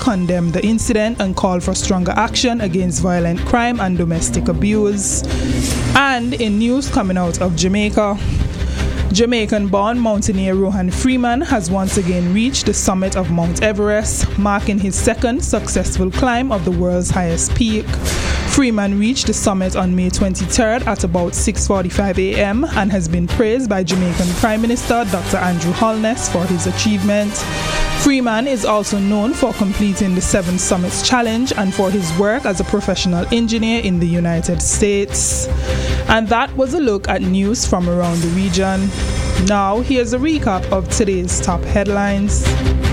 condemned the incident and called for stronger action against violent crime and domestic abuse. And in news coming out of Jamaica, Jamaican-born mountaineer Rohan Freeman has once again reached the summit of Mount Everest, marking his second successful climb of the world's highest peak. Freeman reached the summit on May 23rd at about 6:45 a.m. and has been praised by Jamaican Prime Minister Dr. Andrew Holness for his achievement. Freeman is also known for completing the 7 Summits Challenge and for his work as a professional engineer in the United States. And that was a look at news from around the region. Now, here's a recap of today's top headlines.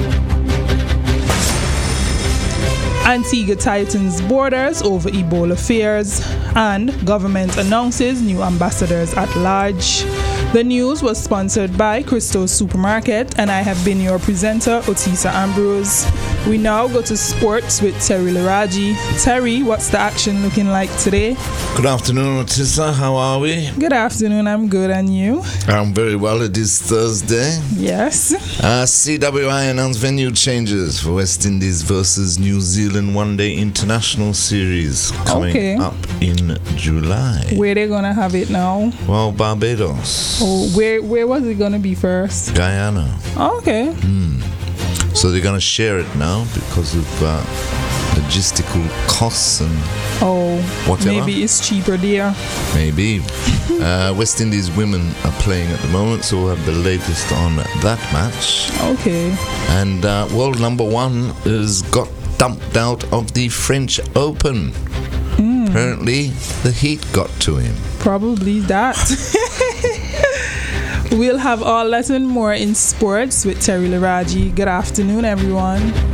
Antigua tightens borders over Ebola fears, and government announces new ambassadors at large. The news was sponsored by Christo's Supermarket, and I have been your presenter, Otisa Ambrose. We now go to sports with Terry Laraji. Terry, what's the action looking like today? Good afternoon, Otisa. How are we? Good afternoon. I'm good, and you? I'm very well. It is Thursday. Yes. CWI announced venue changes for West Indies versus New Zealand One-Day International Series coming up in July. Where they gonna have it now? Well, Barbados. Oh, where was it gonna be first? Guyana. Oh, okay. So they're gonna share it now because of logistical costs and whatever. Maybe it's cheaper there. Maybe. West Indies women are playing at the moment, so we'll have the latest on that match. Okay. And world number 1 has got dumped out of the French Open. Apparently, the heat got to him. Probably that. We'll have all that and more in sports with Terry Laraji. Good afternoon, everyone.